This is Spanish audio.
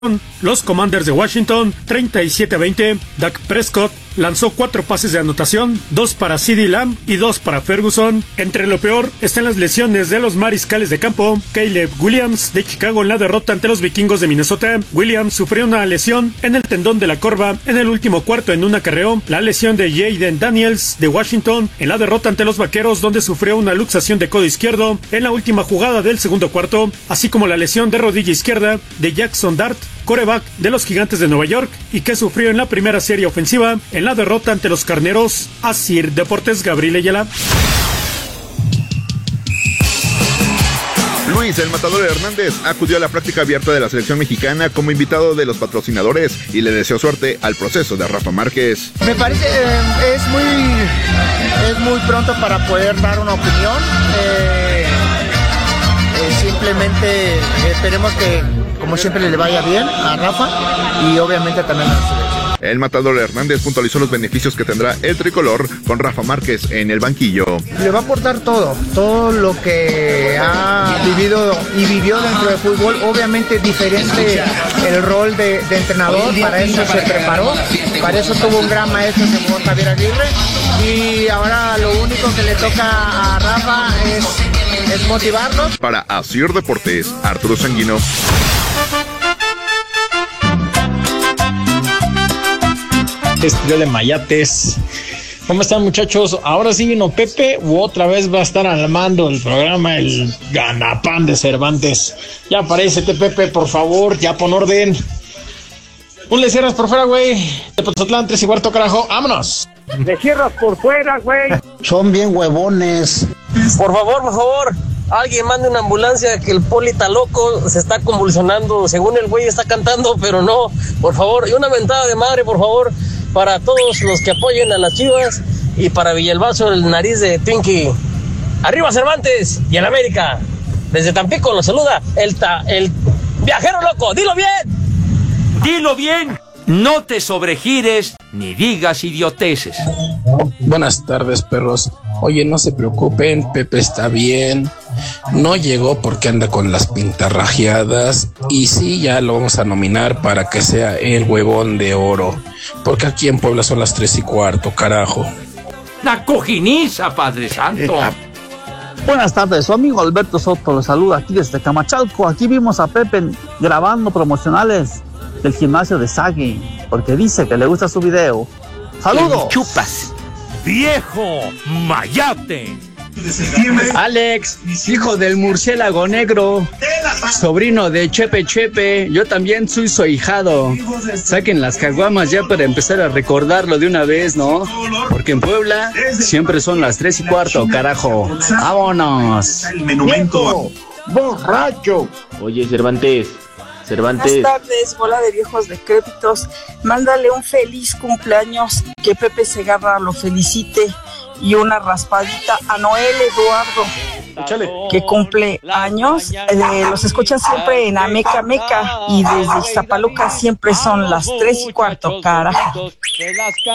Los Commanders de Washington, 37-20. Dak Prescott lanzó 4 pases de anotación, 2 para CeeDee Lamb y 2 para Ferguson. Entre lo peor están las lesiones de los mariscales de campo. Caleb Williams de Chicago en la derrota ante los Vikingos de Minnesota. Williams sufrió una lesión en el tendón de la corva en el último cuarto en un acarreo. La lesión de Jaden Daniels de Washington en la derrota ante los Vaqueros, donde sufrió una luxación de codo izquierdo en la última jugada del segundo cuarto, así como la lesión de rodilla izquierda de Jackson Dart, quarterback de los Gigantes de Nueva York, y que sufrió en la primera serie ofensiva en la derrota ante los Carneros. Asir Deportes, Gabriel Ayala. Luis El Matador Hernández acudió a la práctica abierta de la selección mexicana como invitado de los patrocinadores y le deseó suerte al proceso de Rafa Márquez. Me parece es muy pronto para poder dar una opinión. Simplemente esperemos que, como siempre, le vaya bien a Rafa y obviamente también a la selección. El Matador Hernández puntualizó los beneficios que tendrá el tricolor con Rafa Márquez en el banquillo. Le va a aportar todo lo que ha vivido y vivió dentro del fútbol. Obviamente diferente el rol de entrenador, para eso se preparó, para eso tuvo un gran maestro como Javier Aguirre, y ahora lo único que le toca a Rafa es motivarlos. Para Asir Deportes, Arturo Sanguino. Estrella de Mayates. ¿Cómo están, muchachos? Ahora sí vino Pepe, u otra vez va a estar al mando del programa el ganapán de Cervantes. Ya aparécete, Pepe, por favor, ya pon orden. Un le cierras por fuera, güey. De Pozotlán, 3:15, carajo. ¡Vámonos! Le cierras por fuera, güey. Son bien huevones. Por favor, alguien mande una ambulancia, que el poli está loco, se está convulsionando, según el güey está cantando, pero no, por favor. Y una mentada de madre, por favor, para todos los que apoyen a las Chivas, y para Villalbazo, el nariz de Twinkie. ¡Arriba Cervantes y en América! Desde Tampico los saluda el viajero loco. ¡Dilo bien! ¡Dilo bien! No te sobregires ni digas idioteces. Buenas tardes, perros. Oye, no se preocupen, Pepe está bien. No llegó porque anda con las pintarrajeadas. Y sí, ya lo vamos a nominar para que sea el huevón de oro. Porque aquí en Puebla son las 3:15, carajo. La cojiniza, Padre Santo. Buenas tardes, su amigo Alberto Soto lo saluda aquí desde Camachalco. Aquí vimos a Pepe grabando promocionales del gimnasio de Sagui, porque dice que le gusta su video. ¡Saludos! Chupas, viejo mayate. Alex, hijo del murciélago negro, sobrino de Chepe Chepe, yo también soy su ahijado. Saquen las caguamas ya para empezar a recordarlo de una vez, ¿no? Porque en Puebla siempre son las 3:15, carajo. ¡Vámonos! ¡Viejo! ¡Borracho! Oye, Cervantes. Buenas tardes, bola de viejos decrépitos. Mándale un feliz cumpleaños, que Pepe Segarra lo felicite, y una raspadita a Noel Eduardo, que cumple años. Los escuchan siempre en Ameca Meca, y desde Iztapaluca siempre son las 3:15, carajo.